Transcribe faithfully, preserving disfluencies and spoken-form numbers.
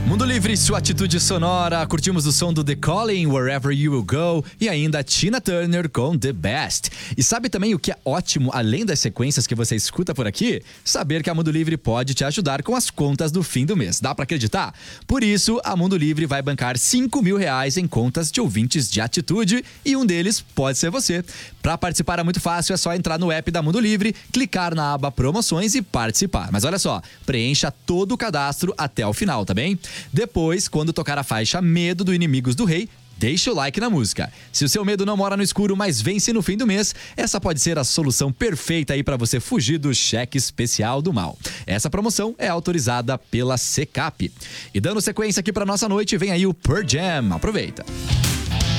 Mundo Livre, sua atitude sonora. Curtimos o som do The Calling, Wherever You Will Go, e ainda Tina Turner com The Best. E sabe também o que é ótimo, além das sequências que você escuta por aqui? Saber que a Mundo Livre pode te ajudar com as contas do fim do mês. Dá pra acreditar? Por isso, a Mundo Livre vai bancar cinco mil reais em contas de ouvintes de atitude, e um deles pode ser você. Pra participar é muito fácil, é só entrar no app da Mundo Livre, clicar na aba Promoções e participar. Mas olha só, preencha todo o cadastro até o final, tá bem? Depois, quando tocar a faixa Medo do Inimigos do Rei, deixa o like na música. Se o seu medo não mora no escuro, mas vence no fim do mês, essa pode ser a solução perfeita aí para você fugir do cheque especial do mal. Essa promoção é autorizada pela Secap. E dando sequência aqui para nossa noite, vem aí o Pearl Jam. Aproveita.